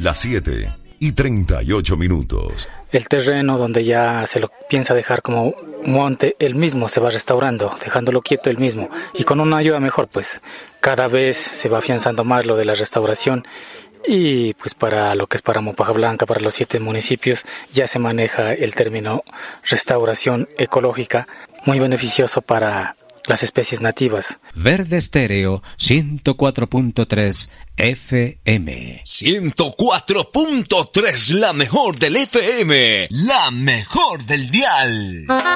Las 7:38. El terreno donde ya se lo piensa dejar como monte, él mismo se va restaurando, dejándolo quieto él mismo. Y con una ayuda mejor, pues cada vez se va afianzando más lo de la restauración. Y pues para lo que es Páramo Paja Blanca, para los 7 municipios, ya se maneja el término restauración ecológica, muy beneficioso para las especies nativas. Verde Estéreo 104.3 FM. 104.3, la mejor del FM, la mejor del dial.